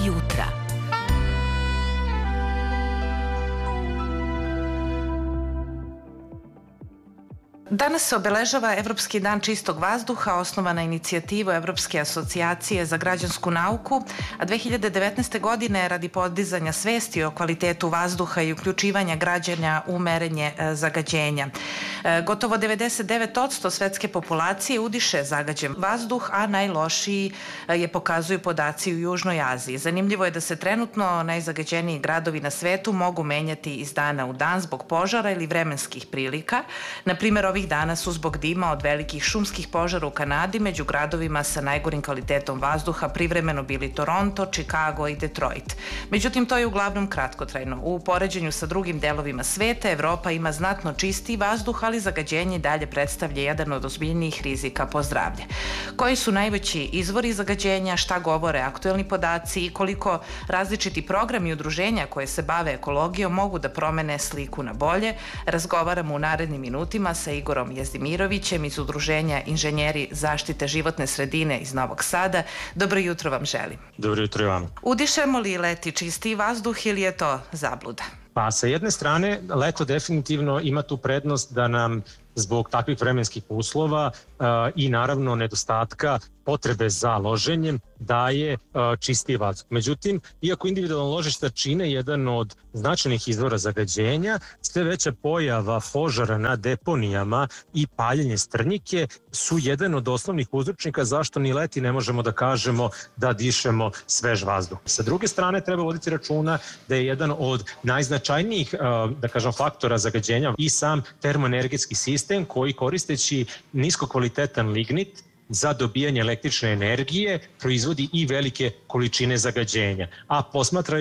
jutra. Danas se obeležava Evropski dan čistog vazduha, osnovana inicijativa Evropske asocijacije za građansku nauku, a 2019. godine radi podizanja svesti o kvalitetu vazduha i uključivanja građana u merenje zagađenja. Gotovo 99% svetske populacije udiše zagađen vazduh, a najlošiji je pokazuju podaci u Južnoj Aziji. Zanimljivo je da se trenutno najzagađeniji gradovi na svetu mogu menjati iz dana u dan zbog požara ili vremenskih prilika. Na primjer, ovih dana su zbog dima od velikih šumskih požara u Kanadi među gradovima sa najgorim kvalitetom vazduha privremeno bili Toronto, Chicago i Detroit. Međutim, to je uglavnom kratkotrajno. U poređenju sa drugim delovima sveta, Evropa ima znatno čistiji vazduh, ali zagađenje dalje predstavlja jedan od ozbiljnijih rizika po zdravlje. Koji su najveći izvori zagađenja, šta govore aktuelni podaci i koliko različiti programi i udruženja koje se bave ekologijom mogu da promene sliku na bolje, razgovaramo u narednim minutima sa Igorom Jezdimirovićem iz Udruženja inženjeri zaštite životne sredine iz Novog Sada. Dobro jutro vam želim. Dobro jutro i vam. Udišemo li leti čistiji vazduh ili je to zabluda? Pa sa jedne strane, leto definitivno ima tu prednost da nam zbog takvih vremenskih uslova i naravno nedostatka potrebe za loženjem daje čistiji vazduh. Međutim, iako individualno ložišta čine jedan od značajnih izvora zagađenja, sve veća pojava požara na deponijama i paljenje strnjike su jedan od osnovnih uzročnika zašto ni leti ne možemo da kažemo da dišemo svež vazduh. Sa druge strane, treba voditi računa da je jedan od najznačajnijih, da kažem, faktora zagađenja i sam termoenergetski sistem koji koristeći niskokvalitetan lignit za dobijanje električne energije proizvodi i velike količine zagađenja. A posmatraju